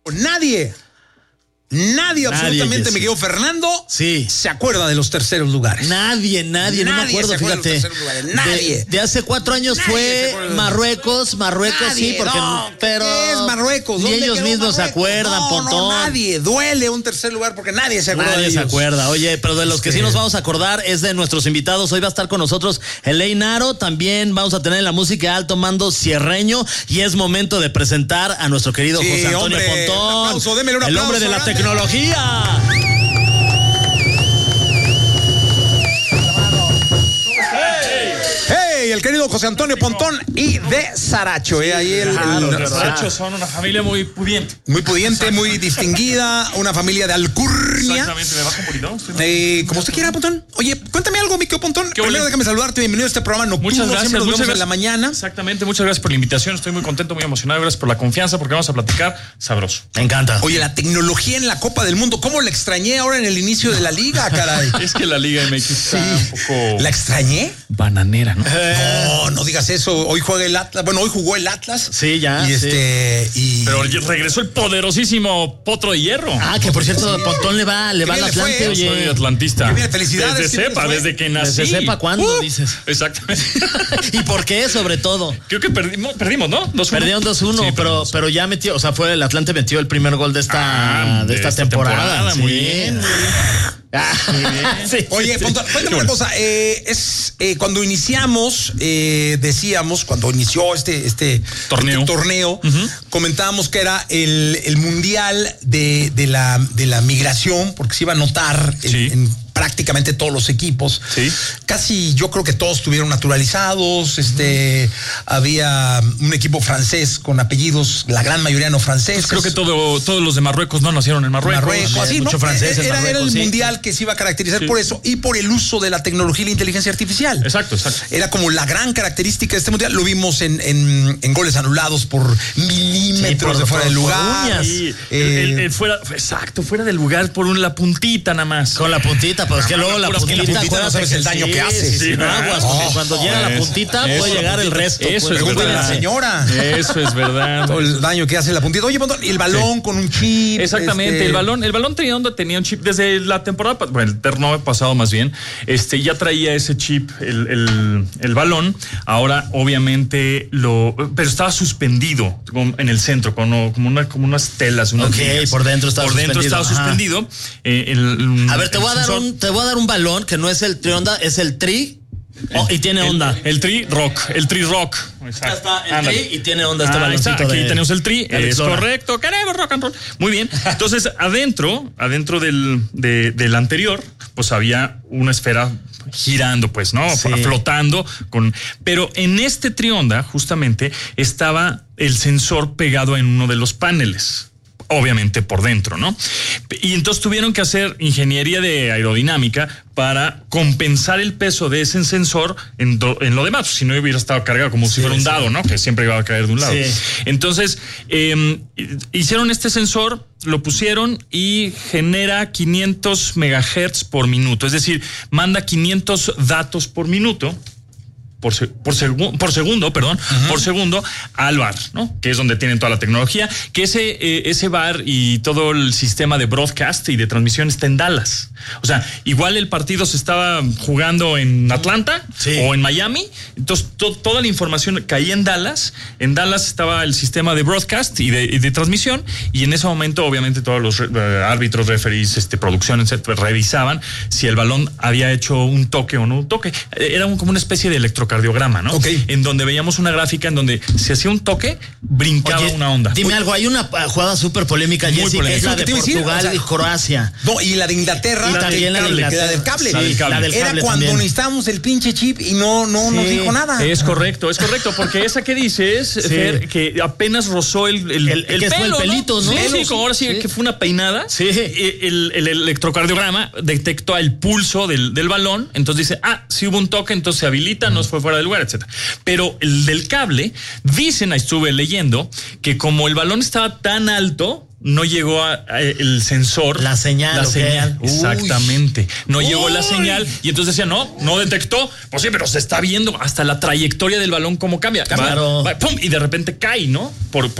Nadie absolutamente, me quedó Fernando. Sí. Se acuerda de los terceros lugares. Nadie, no me acuerdo, fíjate. Nadie. De hace 4 años fue Marruecos, nadie, sí, porque pero ¿qué es Marruecos? Ni ellos mismos se acuerdan, Pontón. No, nadie. Duele un tercer lugar porque nadie se acuerda de ellos. Nadie se acuerda. Oye, pero de los que sí nos vamos a acordar es de nuestros invitados. Hoy va a estar con nosotros Elaine Naro. También vamos a tener la música alto mando sierreño. Y es momento de presentar a nuestro querido José Antonio Pontón. Un aplauso, démele un aplauso. El hombre de la tecnología. Hey, el querido José Antonio Pontón y de Saracho. Ahí Los Sarachos son una familia muy pudiente. Muy pudiente, muy distinguida, una familia de alcurnia. Exactamente, me bajo un poquito. Como usted quiera, Pontón. Oye, cuéntame algo, mi querido Pontón. Primero déjame saludarte, bienvenido a este programa nocturno. Muchas gracias. Siempre nos vemos en la mañana. Exactamente, muchas gracias por la invitación. Estoy muy contento, muy emocionado. Gracias por la confianza porque vamos a platicar sabroso. Me encanta. Oye, la tecnología en la Copa del Mundo, ¿cómo la extrañé ahora en el inicio de la liga, caray? Es que la Liga MX está un poco... ¿La extrañé? Bananera, ¿no? No digas eso. Hoy juega el Atlas. Bueno, hoy jugó el Atlas. Sí, ya. Pero regresó el poderosísimo Potro de Hierro. Que por cierto, Pontón le va al Atlante. Oye, soy atlantista. Felicidades. Desde que nací. Desde sepa cuándo, dices. Exactamente. ¿Y por qué, sobre todo? Creo que perdimos, ¿no? 2-1. Perdieron 2-1, sí, pero ya metió, o sea, fue el Atlante metió el primer gol de esta temporada. Muy bien. Sí. Oye, Pontón, cuéntame una cosa. Cuando iniciamos, decíamos, cuando inició este torneo, comentábamos que era el mundial de la migración, porque se iba a notar en prácticamente todos los equipos. Sí. Casi yo creo que todos estuvieron naturalizados. Había un equipo francés con apellidos, la gran mayoría no franceses. Pues creo que todos los de Marruecos no nacieron en Marruecos. Así, mucho francés en Marruecos. Era el mundial que se iba a caracterizar por eso y por el uso de la tecnología y la inteligencia artificial. Exacto. Era como la gran característica de este mundial. Lo vimos en goles anulados por milímetros de fuera del lugar. Fuera del lugar por la puntita nada más. Con la puntita, pues que luego la puntita no sabes el daño que hace. Aguas, porque cuando llega la puntita puede llegar el resto. Eso es verdad. La señora. Eso es verdad. Todo el daño que hace la puntita. Oye, el balón con un chip. Exactamente, el balón tenía un chip desde la temporada, el torneo pasado más bien, ya traía ese chip el balón. Ahora obviamente pero estaba suspendido en el centro como unas telas. Por dentro estaba suspendido. A ver, te voy a dar un balón que no es el Trionda, es el Tri. Y tiene onda. El Tri Rock. Acá está el Tri y tiene onda este baloncito. Aquí tenemos el Tri. Es correcto. Queremos rock and roll. Muy bien. Entonces, adentro del anterior, pues había una esfera girando, pues, ¿no? Sí. Flotando. Pero en este Trionda, justamente, estaba el sensor pegado en uno de los paneles. Obviamente por dentro, ¿no? Y entonces tuvieron que hacer ingeniería de aerodinámica para compensar el peso de ese sensor en lo demás. Si no hubiera estado cargado como si fuera un dado, ¿no? Que siempre iba a caer de un lado. Sí. Entonces, hicieron este sensor, lo pusieron y genera 500 megahertz por minuto. Es decir, manda 500 datos por minuto. Por segundo al bar, ¿no? Que es donde tienen toda la tecnología, que ese bar y todo el sistema de broadcast y de transmisión está en Dallas. O sea, igual el partido se estaba jugando en Atlanta o en Miami, entonces toda la información caía en Dallas. En Dallas estaba el sistema de broadcast y de transmisión, y en ese momento obviamente todos los árbitros, referees, producción, etcétera, revisaban si el balón había hecho un toque o no un toque. Era como una especie de electrocardiograma, ¿no? Okay. En donde veíamos una gráfica en donde se hacía un toque, brincaba una onda. Dime algo, hay una jugada súper polémica, Jessy, que es la de Portugal y Croacia. No, y la de Inglaterra. Y también la de Inglaterra. La del cable. La del Era cable cuando también necesitábamos el pinche chip y no nos dijo nada. Es correcto, porque esa que dices, Fer, que apenas rozó el pelo, fue el pelito, ¿no? Sí, como ahora sí que fue una peinada. Sí. El electrocardiograma detectó el pulso del balón, entonces dice, si hubo un toque, entonces se habilita, no fue fuera del lugar, etcétera. Pero el del cable, estuve leyendo, que como el balón estaba tan alto, no llegó el sensor. La señal. Exactamente. No llegó la señal. Y entonces decía, no detectó. Pues sí, pero se está viendo hasta la trayectoria del balón cómo cambia. Claro. ¡Pum! Y de repente cae, ¿no? Por el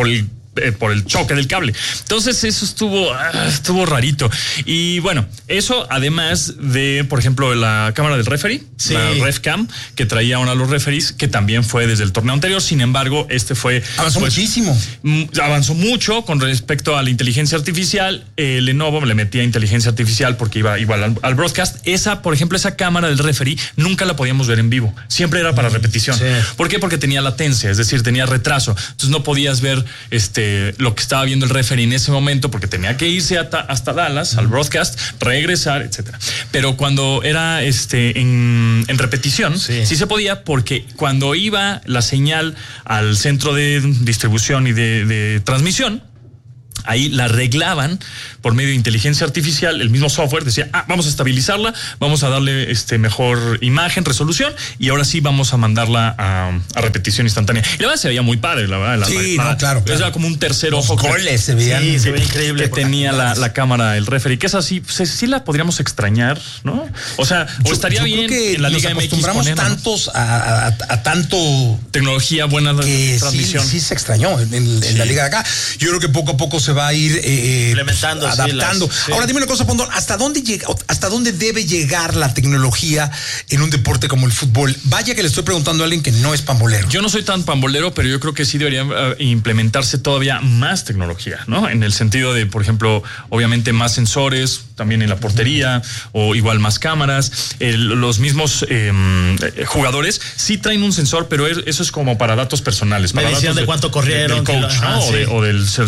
por el choque del cable. Entonces eso estuvo rarito. Y bueno, eso además de, por ejemplo, la cámara del referee, la RefCam, que traía uno de los referees, que también fue desde el torneo anterior. Sin embargo, avanzó muchísimo. Avanzó mucho con respecto a la inteligencia artificial. Lenovo le metía inteligencia artificial porque iba igual al broadcast. Por ejemplo, esa cámara del referee nunca la podíamos ver en vivo. Siempre era para repetición. Sí. ¿Por qué? Porque tenía latencia, es decir, tenía retraso. Entonces no podías ver lo que estaba viendo el referee en ese momento porque tenía que irse hasta Dallas al broadcast, regresar, etcétera. Pero cuando era en repetición, sí se podía, porque cuando iba la señal al centro de distribución y de transmisión, ahí la arreglaban por medio de inteligencia artificial. El mismo software decía, vamos a estabilizarla, vamos a darle mejor imagen, resolución, y ahora sí vamos a mandarla a repetición instantánea. Y la verdad se veía muy padre, la verdad. Claro. Era como un tercer ojo. Los goles se veían. Sí, se ve increíble. Que tenía la cámara, el referee, que es así, pues, sí la podríamos extrañar, ¿no? O sea, estaría bien que en la Liga MX poner, tantos ¿no? a tanto tecnología buena de transmisión. Sí se extrañó en la Liga de acá. Yo creo que poco a poco se va a ir implementando, adaptando. Ahora dime una cosa, Pondón, ¿hasta dónde debe llegar la tecnología en un deporte como el fútbol? Vaya que le estoy preguntando a alguien que no es pambolero. Yo no soy tan pambolero, pero yo creo que sí debería implementarse todavía más tecnología, ¿no? En el sentido de, por ejemplo, obviamente más sensores, también en la portería, o igual más cámaras. Los mismos jugadores sí traen un sensor, pero eso es como para datos personales. Para medición de cuánto corrieron. Del coach, ¿no? O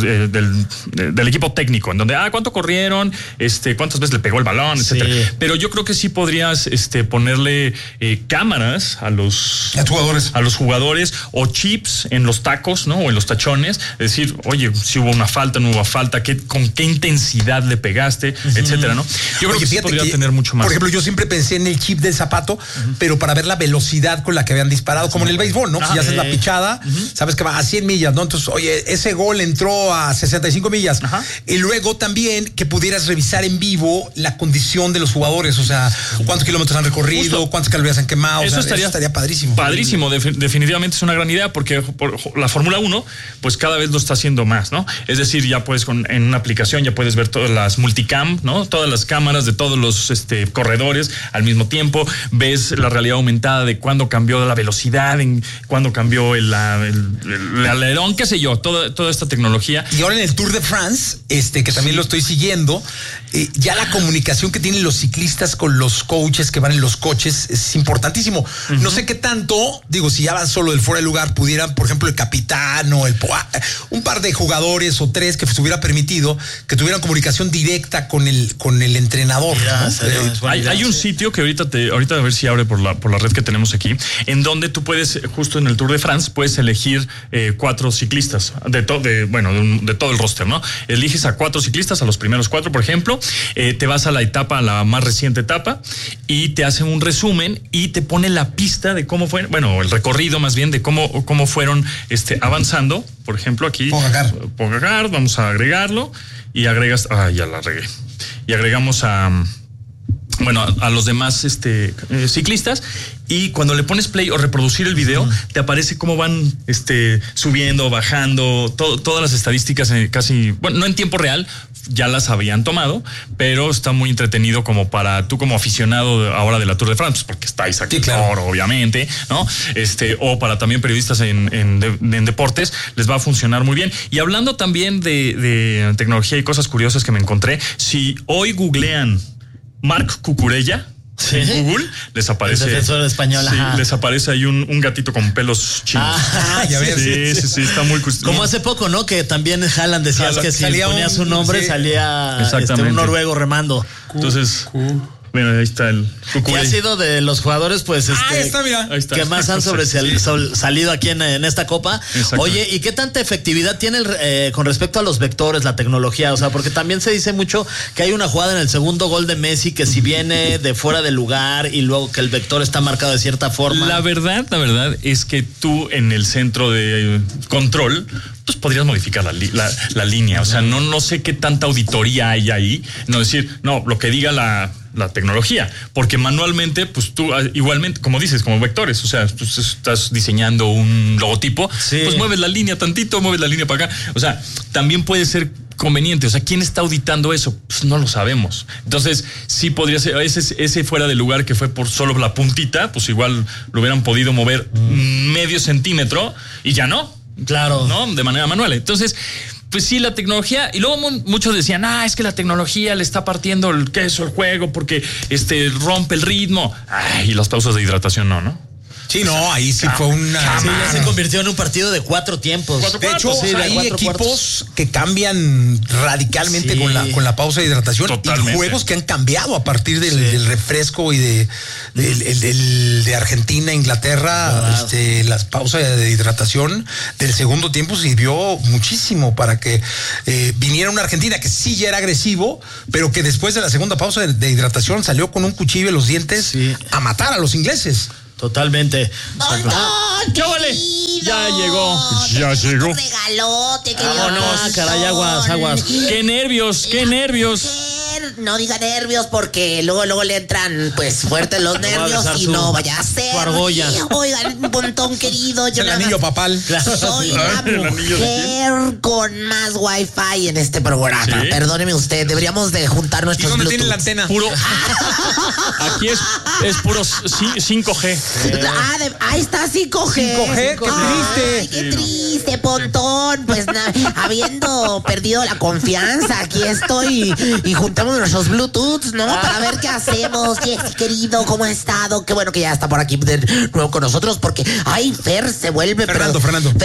del equipo técnico, en donde, cuánto corrieron, cuántas veces le pegó el balón, etcétera. Sí. Pero yo creo que sí podrías ponerle cámaras a los jugadores o chips en los tacos, ¿no? O en los tachones. Es decir, oye, si hubo una falta, no hubo falta, con qué intensidad le pegaste, etcétera, ¿no? Yo creo que sí podría tener mucho más. Por ejemplo, yo siempre pensé en el chip del zapato, pero para ver la velocidad con la que habían disparado, como en el béisbol, ¿no? Si haces la pichada, sabes que va a 100 millas, ¿no? Entonces, oye, ese gol entró a 65 millas. Y luego también que pudieras revisar en vivo la condición de los jugadores, o sea, cuántos kilómetros han recorrido, cuántas calorías han quemado. Eso estaría padrísimo. Padrísimo, definitivamente es una gran idea, porque la Fórmula 1, pues cada vez lo está haciendo más, ¿no? Es decir, ya puedes en una aplicación ya puedes ver todas las multicam, ¿no? Todas las cámaras de todos los corredores al mismo tiempo. Ves la realidad aumentada de cuándo cambió la velocidad, cuándo cambió el alerón, qué sé yo, toda esta tecnología. Y ahora en el Tour de France, que también lo estoy siguiendo, ya la comunicación que tienen los ciclistas con los coaches que van en los coches es importantísimo. No sé qué tanto, si ya van solo del fuera de lugar, pudieran, por ejemplo, el capitán o un par de jugadores o tres que estuviera permitido que tuvieran comunicación directa con el entrenador. ¿no? Hay un sitio que ahorita a ver si abre por la red que tenemos aquí, en donde tú puedes, justo en el Tour de France, puedes elegir 4 ciclistas de todo el roster, ¿no? Eliges a 4 ciclistas, a los primeros 4, por ejemplo, te vas a la más reciente etapa, y te hacen un resumen y te pone la pista de cómo fue, el recorrido más bien, de cómo fueron avanzando. Por ejemplo, aquí Pogacar, vamos a agregarlo, y agregas, ya la regué, y agregamos a los demás ciclistas, y cuando le pones play o reproducir el video, te aparece cómo van subiendo, bajando, todas las estadísticas casi, no en tiempo real, ya las habían tomado, pero está muy entretenido como para tú como aficionado ahora de la Tour de France, porque está Isaac Oro, obviamente, ¿no? O para también periodistas en deportes, les va a funcionar muy bien. Y hablando también de tecnología y cosas curiosas que me encontré, si hoy googlean Marc Cucurella en Google, les aparece. El defensor español, les aparece ahí un gatito con pelos chinos. Ya ves. Sí, está muy como hace poco, ¿no? Que también Haaland decías que si ponía su nombre salía un noruego remando. Entonces, bueno, ahí está el Cucurella. Y ha sido de los jugadores, pues, ahí está. Que más han salido aquí en esta copa. Oye, ¿y qué tanta efectividad tiene con respecto a los vectores, la tecnología? O sea, porque también se dice mucho que hay una jugada en el segundo gol de Messi que si viene de fuera de lugar y luego que el vector está marcado de cierta forma. La verdad es que tú en el centro de control, pues podrías modificar la línea. O sea, no sé qué tanta auditoría hay ahí. No decir, lo que diga la tecnología, porque manualmente, pues tú igualmente, como dices, como vectores, o sea, tú estás diseñando un logotipo, pues mueves la línea tantito, mueves la línea para acá, o sea, también puede ser conveniente. O sea, ¿quién está auditando eso? Pues no lo sabemos. Entonces, sí podría ser, ese fuera de lugar que fue por solo la puntita, pues igual lo hubieran podido mover medio centímetro y ya no. Claro. ¿No? De manera manual. Entonces, pues sí, la tecnología, y luego muchos decían, es que la tecnología le está partiendo el queso al juego porque rompe el ritmo. Y las pausas de hidratación no. Sí, no, ahí sí fue una... Sí, ya se convirtió en un partido de 4 tiempos. De hecho, hay equipos que cambian radicalmente con la pausa de hidratación. Totalmente. Y juegos que han cambiado a partir del refresco y de Argentina, Inglaterra. Las pausas de hidratación del segundo tiempo sirvió muchísimo para que viniera una Argentina que sí ya era agresivo, pero que después de la segunda pausa de hidratación salió con un cuchillo en los dientes a matar a los ingleses. Totalmente. ¡Ya vale! Ya llegó. Un regalote, querido. Vámonos, caray, aguas. ¡Qué nervios! No diga nervios porque luego le entran pues fuertes los nervios y no vaya a ser. Oigan, Pontón querido, yo el anillo papal. Soy la mujer con más wifi en este programa. ¿Sí? Perdóneme usted, deberíamos de juntar nuestros Bluetooth. ¿Y dónde tiene la antena? Puro. Aquí es puro 5G. Ahí está 5G. 5G, qué triste, Pontón. Pues habiendo perdido la confianza, aquí estoy y juntamos nuestros Bluetooths, ¿no? Para ver qué hacemos. Jessy, querido, ¿cómo ha estado? Qué bueno que ya está por aquí de nuevo con nosotros, porque Fer se vuelve... Fernando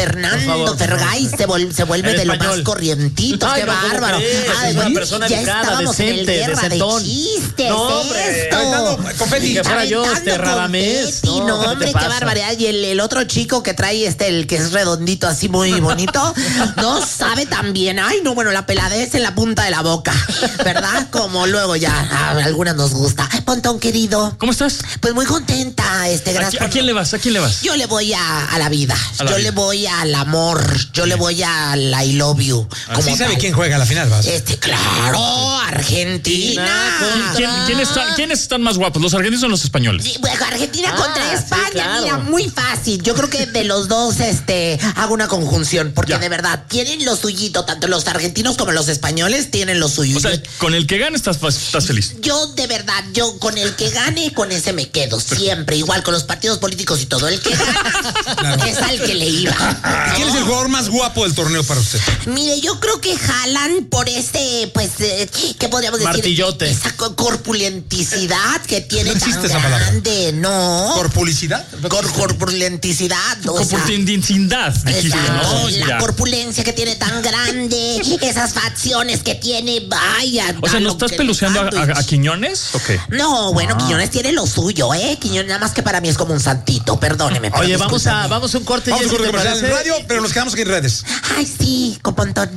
Fergay se vuelve de lo más corrientito. Qué bárbaro. Una persona ya estábamos en el guerra de chistes. No, hombre. Confeti. Que fuera yo, Radamés. No, hombre, qué barbaridad. Y el otro chico que trae el que es redondito, así muy bonito, no sabe tan bien. La peladez en la punta de la boca, ¿verdad? Como luego ya a algunas nos gusta. Pontón, querido. ¿Cómo estás? Pues muy contenta, gracias. ¿A quién le vas? Yo le voy a la vida. Le voy al amor. Yo le voy al I love you. ¿Sí sabe quién juega a la final, vas? Claro, Argentina. ¿Quiénes están más guapos? ¿Los argentinos o los españoles? Argentina contra España, claro. Mira, muy fácil. Yo creo que de los dos hago una conjunción, porque de verdad tienen lo suyito, tanto los argentinos como los españoles tienen lo suyo. O sea, con el que gane estás feliz. Yo de verdad, con el que gane, con ese me quedo siempre, igual con los partidos políticos y todo. El que gana es al que le iba. ¿Quién es el jugador más guapo del torneo para usted? Mire, yo creo que jalan por ese, pues, ¿qué podríamos decir? Martillote. Esa corpulenticidad que tiene no tan esa grande, ¿no? ¿Corpulicidad? Corpulenticidad. Corpulenticidad. La corpulencia que tiene tan grande, esas facciones que tiene, vaya. O sea, ¿no estás peluceando a Quiñones? ¿O qué? No, bueno, Quiñones tiene lo suyo, Quiñones nada más que para mí es como un santito, perdóneme. Oye, vamos a un corte. Vamos a un corte comercial en radio, pero nos quedamos aquí en redes. Ay, sí, con Pontón.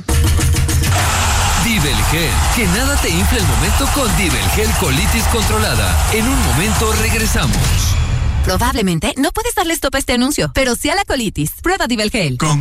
Divelgel, que nada te infle el momento con Divelgel Colitis Controlada. En un momento regresamos. Probablemente no puedes darle stop a este anuncio, pero sí a la colitis. Prueba Divelgel.